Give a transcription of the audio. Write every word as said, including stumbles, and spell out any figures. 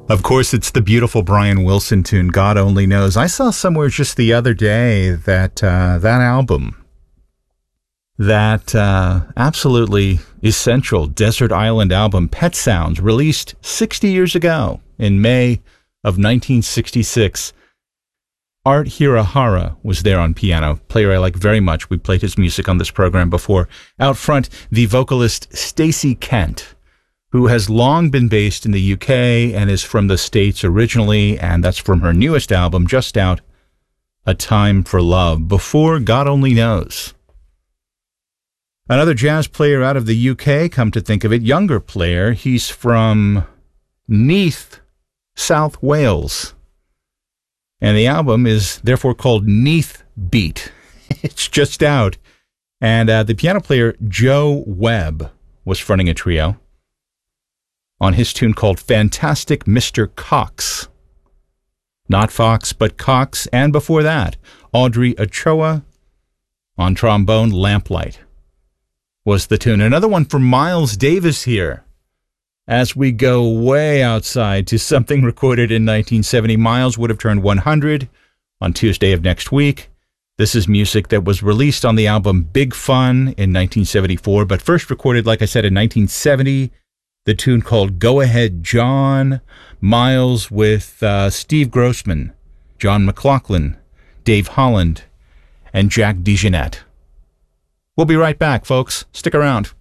Of course, it's the beautiful Brian Wilson tune, God Only Knows. I saw somewhere just the other day that uh, that album, that uh, absolutely essential Desert Island album, Pet Sounds, released sixty years ago in May of nineteen sixty-six. Art Hirahara was there on piano, player I like very much. We played his music on this program before. Out front, the vocalist Stacey Kent, who has long been based in the U K and is from the States originally, and that's from her newest album, just out, A Time for Love, before God Only Knows. Another jazz player out of the U K, come to think of it, younger player. He's from Neath, South Wales. And the album is therefore called Neath Beat. It's just out. And uh, the piano player Joe Webb was fronting a trio on his tune called Fantastic Mister Cox. Not Fox, but Cox. And before that, Audrey Ochoa on trombone, Lamplight was the tune. Another one for Miles Davis here, as we go way outside to something recorded in nineteen seventy. Miles would have turned one hundred on Tuesday of next week. This is music that was released on the album Big Fun in nineteen seventy-four, but first recorded, like I said, in nineteen seventy. The tune called Go Ahead John. Miles with uh, Steve Grossman, John McLaughlin, Dave Holland, and Jack DeJohnette. We'll be right back, folks. Stick around.